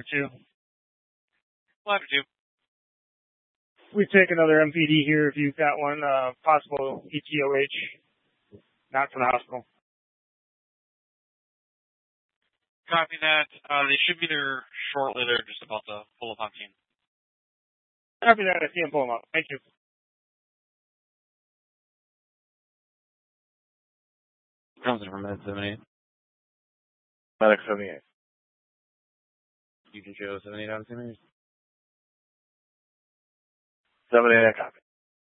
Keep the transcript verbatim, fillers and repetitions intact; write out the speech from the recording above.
for two. Five for two. We take another M P D here if you've got one. Uh, possible E T O H, not for the hospital. Copy that. Uh, they should be there shortly. They're just about to pull up on scene. Copy that. I see them pull them up. Thank you. Comes in from Med seventy-eight. Medic seventy-eight. You can show seventy-eight on scene. seventy-eight, I copy.